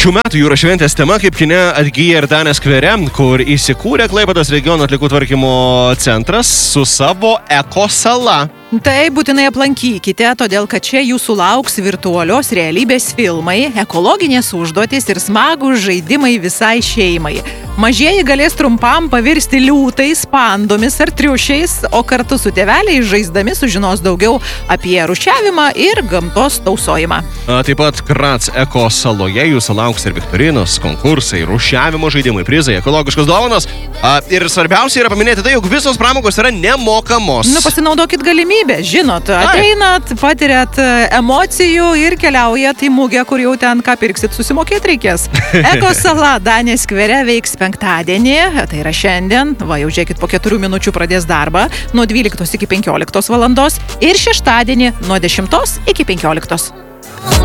Šių metų jūros šventės tema kaip kine atgyja ir Danės skvere, kur įsikūrė Klaipėdos regiono atliekų tvarkymo centras su savo ekosala. Tai būtinai aplankykite, todėl kad čia jūsų lauks virtualios realybės filmai, ekologinės užduotys ir smagūs žaidimai visai šeimai. Mažieji galės trumpam pavirsti liūtais, pandomis ar triušiais, o kartu su tėveliais žaisdami sužinos daugiau apie rūšiavimą ir gamtos tausojimą. Taip pat Graz Eko saloje jūsų lauks ir viktorinos, konkursai, rūšiavimo žaidimai, prizai, ekologiškos dovanos. Ir svarbiausia yra paminėti tai, jog visos pramogos yra nemokamos. Pasinaudokit galimybę, žinot, ateinat, patiriat emocijų ir keliaujat į mugę, kur jau ten ką pirksit, susimokėti reikės. Eko sala Danės skvere veiks penktadienį, tai yra šiandien, jau žiūrėkit, po 4 minučių pradės darbą nuo 12 iki 15 valandos ir šeštadienį nuo 10 iki 15.